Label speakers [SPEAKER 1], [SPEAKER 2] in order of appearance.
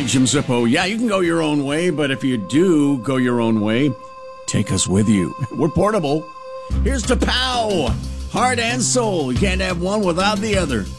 [SPEAKER 1] Jim Zippo. Yeah, you can go your own way, but if you do go your own way, take us with you. We're portable. Here's to POW! Heart and soul. You can't have one without the other.